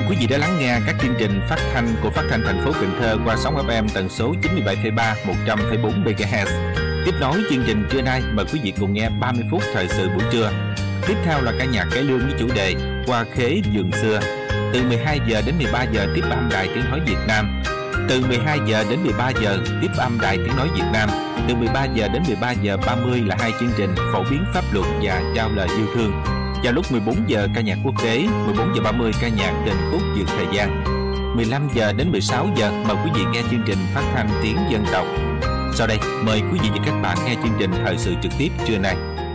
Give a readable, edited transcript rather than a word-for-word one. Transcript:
quý vị đã lắng nghe các chương trình phát thanh của Phát thanh thành phố Cần Thơ qua sóng FM tần số 97,3, 100,4 MHz. Tiếp nối chương trình trưa nay, mời quý vị cùng nghe 30 phút thời sự buổi trưa. Tiếp theo là ca nhạc cải lương với chủ đề Hoa khế vườn xưa. Từ 12 giờ đến 13 giờ tiếp âm Đài Tiếng nói Việt Nam. Từ 12 giờ đến 13 giờ tiếp âm Đài Tiếng nói Việt Nam. Từ 13 giờ đến 13 giờ 30 là hai chương trình phổ biến pháp luật và trao lời yêu thương. Vào lúc 14 giờ ca nhạc quốc tế, 14 giờ 30 ca nhạc tình khúc vượt thời gian. 15 giờ đến 16 giờ mời quý vị nghe chương trình phát thanh tiếng dân tộc. Sau đây mời quý vị và các bạn nghe chương trình thời sự trực tiếp trưa nay.